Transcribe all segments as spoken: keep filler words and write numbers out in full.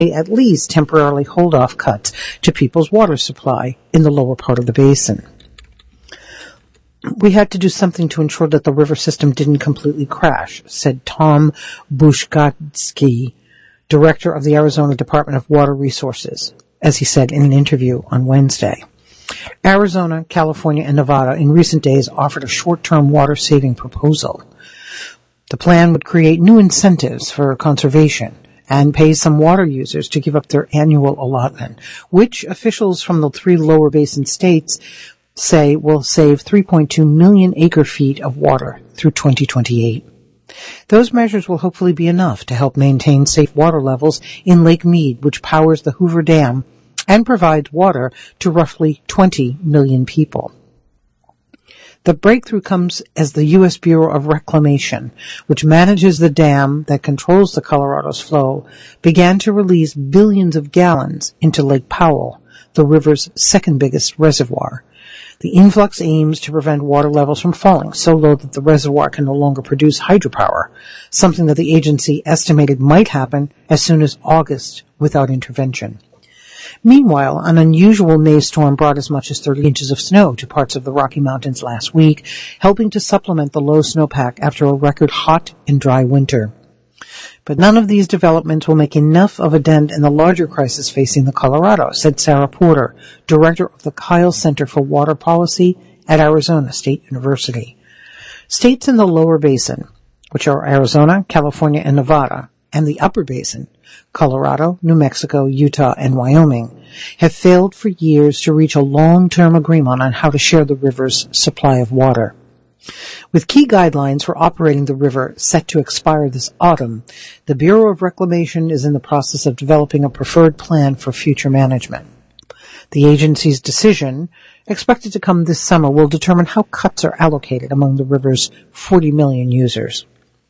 at least temporarily hold off cuts to people's water supply in the lower part of the basin. We had to do something to ensure that the river system didn't completely crash, said Tom Bushkatsky, director of the Arizona Department of Water Resources, as he said in an interview on Wednesday. Arizona, California, and Nevada in recent days offered a short-term water-saving proposal. The plan would create new incentives for conservation and pay some water users to give up their annual allotment, which officials from the three lower basin states say will save three point two million acre-feet of water through twenty twenty-eight. Those measures will hopefully be enough to help maintain safe water levels in Lake Mead, which powers the Hoover Dam and provides water to roughly twenty million people. The breakthrough comes as the U S Bureau of Reclamation, which manages the dam that controls the Colorado's flow, began to release billions of gallons into Lake Powell, the river's second biggest reservoir. The influx aims to prevent water levels from falling so low that the reservoir can no longer produce hydropower, something that the agency estimated might happen as soon as August without intervention. Meanwhile, an unusual May storm brought as much as thirty inches of snow to parts of the Rocky Mountains last week, helping to supplement the low snowpack after a record hot and dry winter. But none of these developments will make enough of a dent in the larger crisis facing the Colorado, said Sarah Porter, director of the Kyle Center for Water Policy at Arizona State University. States in the lower basin, which are Arizona, California, and Nevada, and the upper basin, Colorado, New Mexico, Utah, and Wyoming, have failed for years to reach a long-term agreement on how to share the river's supply of water. With key guidelines for operating the river set to expire this autumn, the Bureau of Reclamation is in the process of developing a preferred plan for future management. The agency's decision, expected to come this summer, will determine how cuts are allocated among the river's forty million users.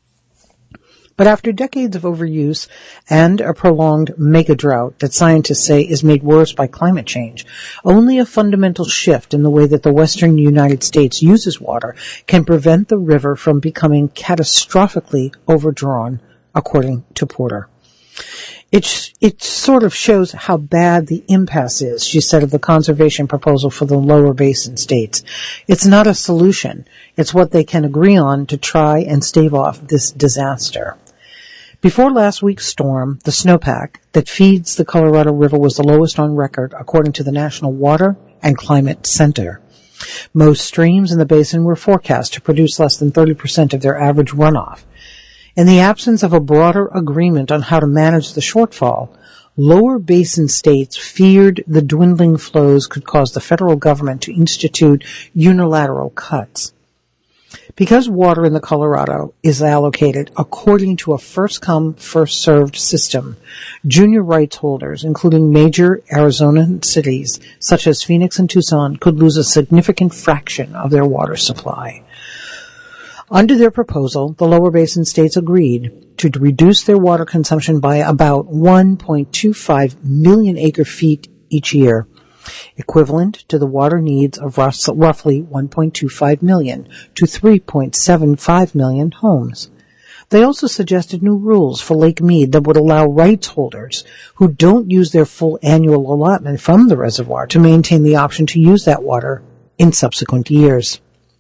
But after decades of overuse and a prolonged mega drought that scientists say is made worse by climate change, only a fundamental shift in the way that the western United States uses water can prevent the river from becoming catastrophically overdrawn, according to Porter. It, it sort of shows how bad the impasse is, she said, of the conservation proposal for the lower basin states. It's not a solution. It's what they can agree on to try and stave off this disaster. Before last week's storm, the snowpack that feeds the Colorado River was the lowest on record, according to the National Water and Climate Center. Most streams in the basin were forecast to produce less than thirty percent of their average runoff. In the absence of a broader agreement on how to manage the shortfall, lower basin states feared the dwindling flows could cause the federal government to institute unilateral cuts. Because water in the Colorado is allocated according to a first-come, first-served system, junior rights holders, including major Arizona cities such as Phoenix and Tucson, could lose a significant fraction of their water supply. Under their proposal, the lower basin states agreed to reduce their water consumption by about one point two five million acre-feet each year, equivalent to the water needs of roughly one point two five million to three point seven five million homes. They also suggested new rules for Lake Mead that would allow rights holders who don't use their full annual allotment from the reservoir to maintain the option to use that water in subsequent years.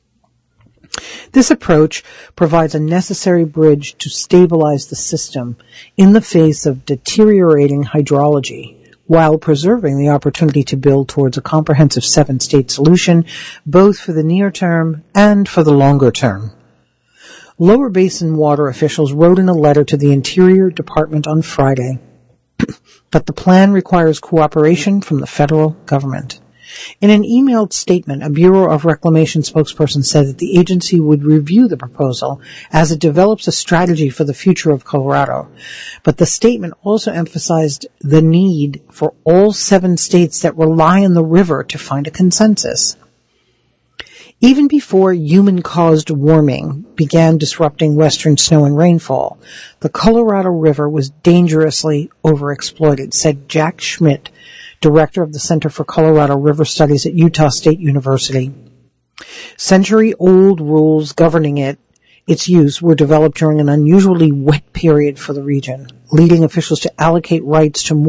This approach provides a necessary bridge to stabilize the system in the face of deteriorating hydrology, while preserving the opportunity to build towards a comprehensive seven-state solution, both for the near term and for the longer term. Lower basin water officials wrote in a letter to the Interior Department on Friday that the plan requires cooperation from the federal government. In an emailed statement, a Bureau of Reclamation spokesperson said that the agency would review the proposal as it develops a strategy for the future of Colorado. But the statement also emphasized the need for all seven states that rely on the river to find a consensus. Even before human-caused warming began disrupting western snow and rainfall, the Colorado River was dangerously overexploited, said Jack Schmidt, director of the Center for Colorado River Studies at Utah State University. Century-old rules governing it, its use were developed during an unusually wet period for the region, leading officials to allocate rights to more